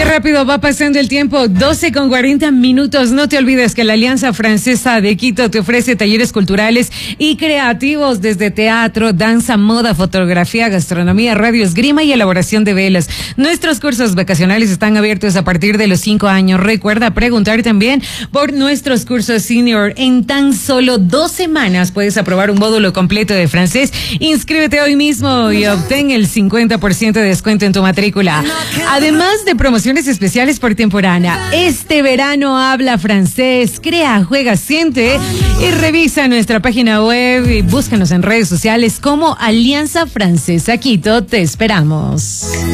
rápido va pasando el tiempo, 12:40. No te olvides que la Alianza Francesa de Quito te ofrece talleres culturales y creativos desde teatro, danza, moda, fotografía, gastronomía, radio, esgrima y elaboración de velas. Nuestros cursos vacacionales están abiertos a partir de los 5 años. Recuerda preguntar también por nuestros cursos senior. En tan solo 2 semanas puedes aprobar un módulo completo de francés. Inscríbete hoy mismo y obtén el 50% de descuento en tu matrícula. Además de promociones especiales por temporada, este verano habla francés, crea, juega, siente y revisa nuestra página web y búscanos en redes sociales como Alianza Francesa Quito. Te esperamos.